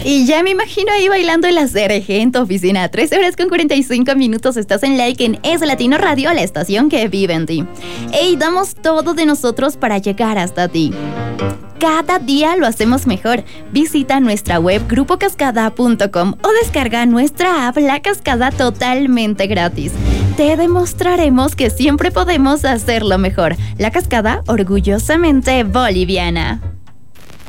Y ya me imagino ahí bailando el acerejé en tu oficina. 13 horas con 45 minutos. Estás en Like en Es Latino Radio, la estación que vive en ti. Ey, damos todo de nosotros para llegar hasta ti. Cada día lo hacemos mejor. Visita nuestra web grupocascada.com o descarga nuestra app La Cascada totalmente gratis. Te demostraremos que siempre podemos hacerlo mejor. La Cascada, orgullosamente boliviana.